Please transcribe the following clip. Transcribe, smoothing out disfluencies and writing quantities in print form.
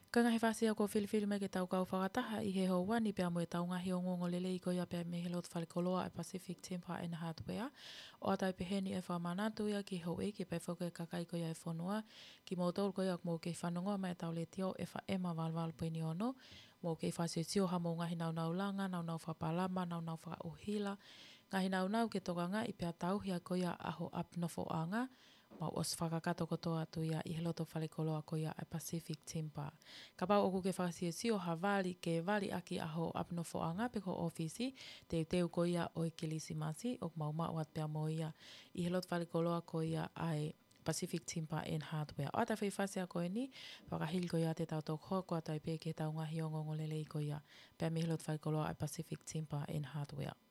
Kanga he whasi ako whiliwhili me ke tau kau whakataha I he ho wani pia mo e tau ngahi o ngongo lele I koia pia me he lot whalikoloa e Pacific Timber and Hardware. O atai peheni e whamanatu ia ki ho e ki pai whoke kakai koia e whanua. Ki mo tol koia mo ke whanonga me tau le tio e wha ema walwal pini ono. Mo ke whasi tio ha mo ngahi nau nau langa, nau nau whapalama, nau nau whauhila. Ngahi nau nau ke toka ngā I pia tau hia koia aho apnofo anga. Mau os whakakato kotoa atu ia I he loto whalikoloa koia e Pacific Timber. Ka pau oku ke whakasiesio ha wali ke wali aki aho apnofo anga pe ko ofisi te teu koia o I Kilisimasi o mau mauat pia mo ia I he loto whalikoloa koia ai Pacific Timber and Hardware. O ata whi whasia koe ni, whakahili koia te tau tōk hoa kua tai pē ke tau ngahi o ngongolele I koia. Pea mi he loto whalikoloa ai Pacific Timber and Hardware.